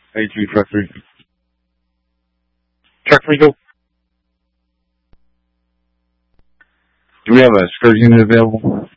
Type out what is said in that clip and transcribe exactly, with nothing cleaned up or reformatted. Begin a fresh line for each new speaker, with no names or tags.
eight three, truck three. Truck three, go. Do we have a skirt unit available?